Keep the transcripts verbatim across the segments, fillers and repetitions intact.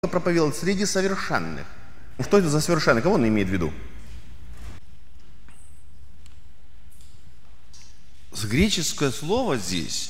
проповедовал среди совершенных. Что это за совершенный? Кого он имеет в виду? Греческое слово здесь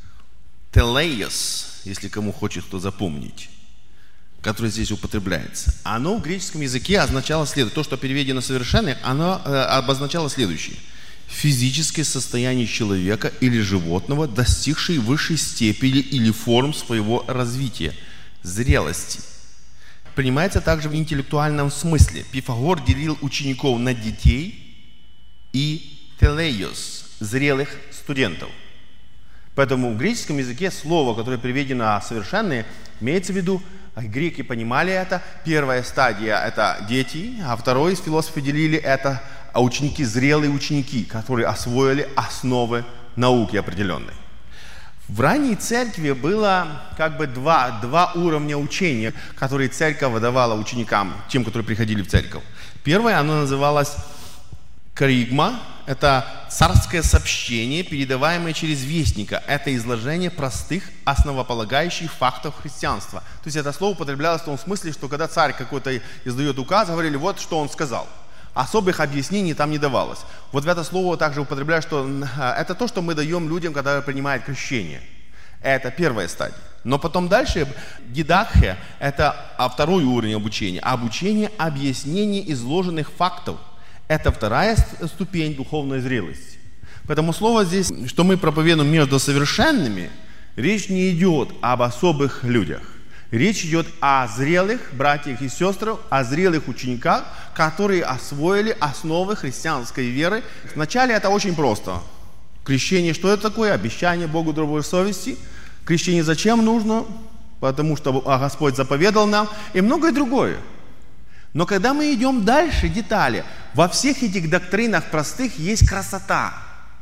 телейос, если кому хочет кто запомнить, которое здесь употребляется, оно в греческом языке означало следующее. То, что переведено совершенный, оно э, обозначало следующее. Физическое состояние человека или животного, достигшее высшей степени или форм своего развития, зрелости. Принимается также в интеллектуальном смысле. Пифагор делил учеников на детей и телейос, зрелых студентов. Поэтому в греческом языке слово, которое переведено «совершенные», имеется в виду, греки понимали это, первая стадия – это дети, а второй из философов делили это ученики, зрелые ученики, которые освоили основы науки определенной. В ранней церкви было как бы два, два уровня учения, которые церковь выдавала ученикам, тем, которые приходили в церковь. Первое, оно называлось каригма, это царское сообщение, передаваемое через вестника. Это изложение простых, основополагающих фактов христианства. То есть это слово употреблялось в том смысле, что когда царь какой-то издает указ, говорили, вот что он сказал. Особых объяснений там не давалось. Вот в это слово также употребляют, что это то, что мы даем людям, когда принимают крещение. Это первая стадия. Но потом дальше дидакхия – это второй уровень обучения. Обучение объяснений изложенных фактов. Это вторая ступень духовной зрелости. Поэтому слово здесь, что мы проповедуем между совершенными, речь не идет об особых людях. Речь идет о зрелых братьях и сестрах, о зрелых учениках, которые освоили основы христианской веры. Вначале это очень просто. Крещение, что это такое? Обещание Богу другой совести. Крещение зачем нужно? Потому что Господь заповедал нам. И многое другое. Но когда мы идем дальше, детали, во всех этих доктринах простых есть красота,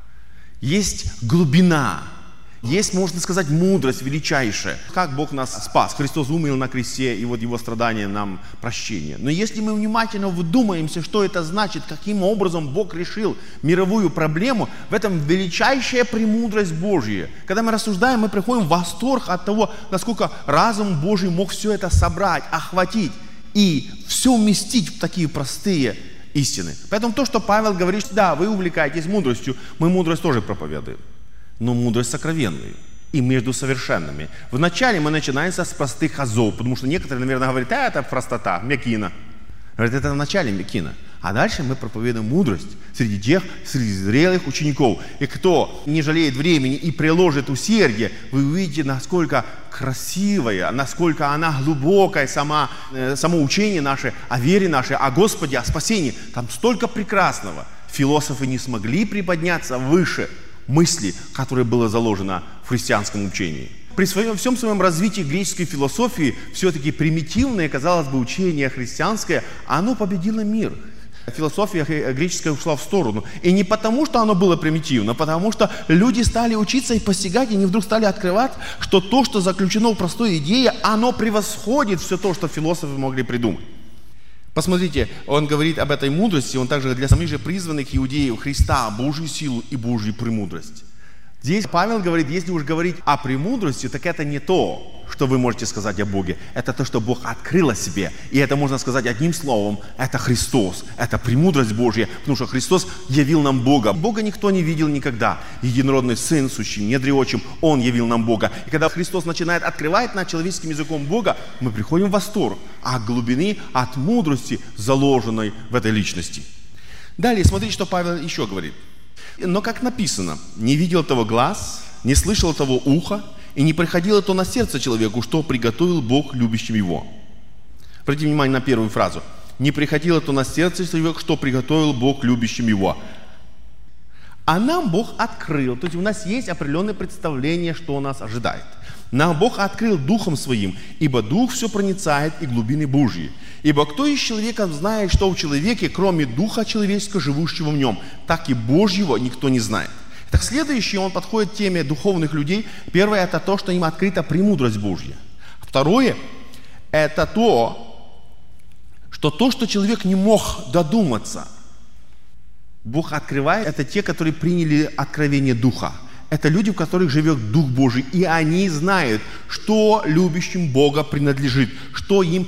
есть глубина, есть, можно сказать, мудрость величайшая. Как Бог нас спас. Христос умер на кресте, и вот Его страдания нам прощение. Но если мы внимательно вдумаемся, что это значит, каким образом Бог решил мировую проблему, в этом величайшая премудрость Божья. Когда мы рассуждаем, мы приходим в восторг от того, насколько разум Божий мог все это собрать, охватить и все уместить в такие простые истины. Поэтому то, что Павел говорит, да, вы увлекаетесь мудростью, мы мудрость тоже проповедуем. Но мудрость сокровенную и между совершенными. Вначале мы начинаем с простых азов, потому что некоторые, наверное, говорят, а это простота, мекина. Говорят, это в начале мекина. А дальше мы проповедуем мудрость среди тех, среди зрелых учеников. И кто не жалеет времени и приложит усердие, вы увидите, насколько красивая, насколько она глубокая, сама, э, само учение наше о вере нашей, о Господе, о спасении. Там столько прекрасного. Философы не смогли приподняться выше мысли, которое было заложено в христианском учении. При своем, всем своем развитии греческой философии, все-таки примитивное, казалось бы, учение христианское, оно победило мир. Философия греческая ушла в сторону. И не потому, что оно было примитивно, а потому что люди стали учиться и постигать, и они вдруг стали открывать, что то, что заключено в простой идее, оно превосходит все то, что философы могли придумать. Посмотрите, он говорит об этой мудрости, он также для самих же призванных иудеев Христа, Божью силу и Божью премудрость. Здесь Павел говорит, если уж говорить о премудрости, так это не то, что вы можете сказать о Боге. Это то, что Бог открыл о себе. И это можно сказать одним словом, это Христос, это премудрость Божья, потому что Христос явил нам Бога. Бога никто не видел никогда. Единородный Сын, сущим, недреотчим, Он явил нам Бога. И когда Христос начинает открывать над человеческим языком Бога, мы приходим в восторг от глубины, от мудрости, заложенной в этой личности. Далее, смотрите, что Павел еще говорит. Но как написано, не видел того глаз, не слышал того уха, и не приходило то на сердце человеку, что приготовил Бог любящим его. Обратите внимание на первую фразу. Не приходило то на сердце человеку, что приготовил Бог любящим его. А нам Бог открыл. То есть у нас есть определенное представление, что нас ожидает. Нам Бог открыл Духом Своим, ибо Дух все проницает и глубины Божьи. Ибо кто из человека знает, что в человеке, кроме Духа человеческого, живущего в нем, так и Божьего никто не знает. Так следующее, он подходит к теме духовных людей. Первое, это то, что им открыта премудрость Божья. Второе, это то, что то, что человек не мог додуматься, Бог открывает. Это те, которые приняли откровение Духа. это люди, в которых живет Дух Божий, и они знают, что любящим Бога принадлежит, что им